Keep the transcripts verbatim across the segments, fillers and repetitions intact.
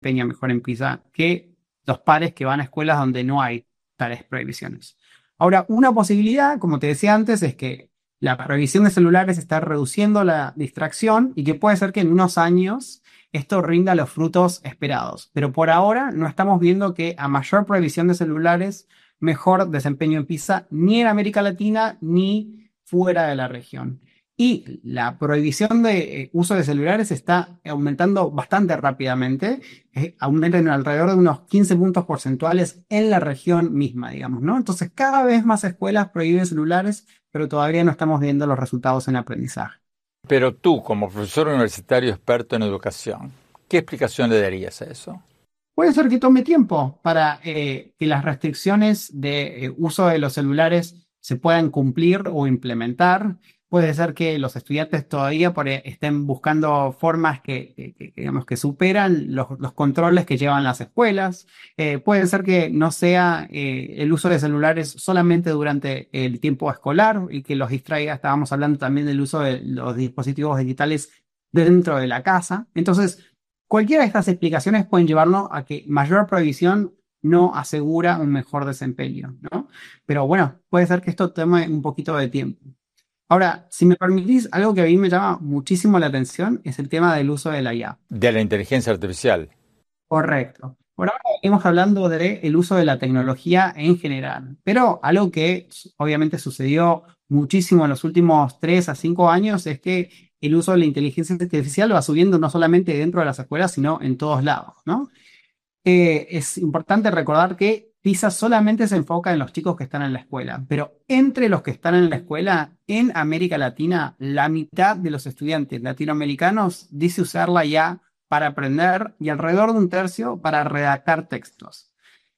desempeña mejor en PISA que los pares que van a escuelas donde no hay tales prohibiciones. Ahora, una posibilidad, como te decía antes, es que la prohibición de celulares está reduciendo la distracción y que puede ser que en unos años esto rinda los frutos esperados. Pero por ahora no estamos viendo que a mayor prohibición de celulares, mejor desempeño en PISA, ni en América Latina ni fuera de la región. Y la prohibición de eh, uso de celulares está aumentando bastante rápidamente, eh, aumenta en alrededor de unos quince puntos porcentuales en la región misma, digamos, ¿no? Entonces, cada vez más escuelas prohíben celulares, pero todavía no estamos viendo los resultados en aprendizaje. Pero tú, como profesor universitario experto en educación, ¿qué explicación le darías a eso? Puede ser que tome tiempo para eh, que las restricciones de eh, uso de los celulares se puedan cumplir o implementar. Puede ser que los estudiantes todavía por, eh, estén buscando formas que, que- que, digamos, que superan los, los controles que llevan las escuelas. Eh, puede ser que no sea eh, el uso de celulares solamente durante el tiempo escolar y que los distraiga. Estábamos hablando también del uso de los dispositivos digitales dentro de la casa. Entonces, cualquiera de estas explicaciones pueden llevarnos a que mayor prohibición no asegura un mejor desempeño, ¿no? Pero bueno, puede ser que esto tome un poquito de tiempo. Ahora, si me permitís, algo que a mí me llama muchísimo la atención es el tema del uso de la I A. De la inteligencia artificial. Correcto. Por ahora venimos hablando del uso de la tecnología en general, pero algo que s- obviamente sucedió muchísimo en los últimos tres a cinco años es que el uso de la inteligencia artificial va subiendo no solamente dentro de las escuelas, sino en todos lados, ¿no? Eh, es importante recordar que PISA solamente se enfoca en los chicos que están en la escuela, pero entre los que están en la escuela, en América Latina, la mitad de los estudiantes latinoamericanos dice usarla ya para aprender y alrededor de un tercio para redactar textos.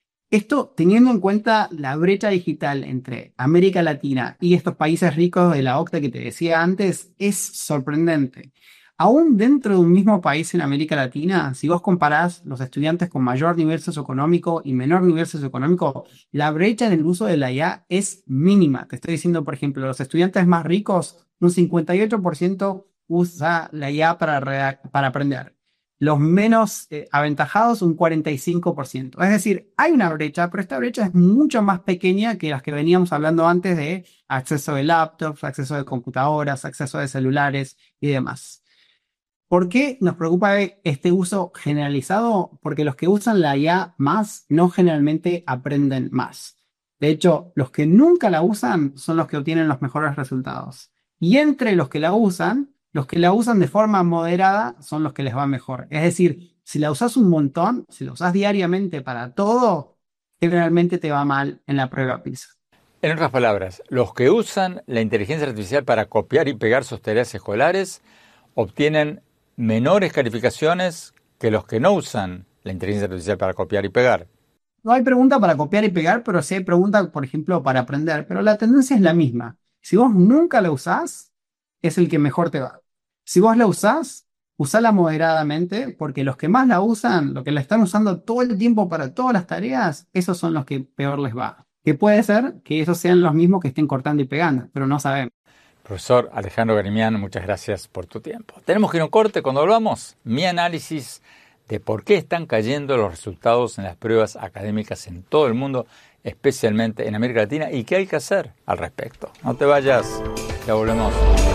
Esto teniendo en cuenta la brecha digital entre América Latina y estos países ricos de la OCDE que te decía antes, es sorprendente. Aún dentro de un mismo país en América Latina, si vos comparás los estudiantes con mayor nivel socioeconómico y menor nivel socioeconómico, la brecha en el uso de la I A es mínima. Te estoy diciendo, por ejemplo, los estudiantes más ricos, un cincuenta y ocho por ciento usa la I A para, redac- para aprender. Los menos eh, aventajados, un cuarenta y cinco por ciento. Es decir, hay una brecha, pero esta brecha es mucho más pequeña que las que veníamos hablando antes de acceso de laptops, acceso de computadoras, acceso de celulares y demás. ¿Por qué nos preocupa este uso generalizado? Porque los que usan la I A más no generalmente aprenden más. De hecho, los que nunca la usan son los que obtienen los mejores resultados. Y entre los que la usan, los que la usan de forma moderada son los que les va mejor. Es decir, si la usas un montón, si la usas diariamente para todo, generalmente te va mal en la prueba PISA. En otras palabras, los que usan la inteligencia artificial para copiar y pegar sus tareas escolares obtienen menores calificaciones que los que no usan la inteligencia artificial para copiar y pegar. No hay pregunta para copiar y pegar, pero sí hay pregunta, por ejemplo, para aprender. Pero la tendencia es la misma. Si vos nunca la usás, es el que mejor te va. Si vos la usás, usala moderadamente, porque los que más la usan, los que la están usando todo el tiempo para todas las tareas, esos son los que peor les va. Que puede ser que esos sean los mismos que estén cortando y pegando, pero no sabemos. Profesor Alejandro Garimiano, muchas gracias por tu tiempo. Tenemos que ir a un corte. Cuando volvamos, mi análisis de por qué están cayendo los resultados en las pruebas académicas en todo el mundo, especialmente en América Latina, y qué hay que hacer al respecto. No te vayas, ya volvemos.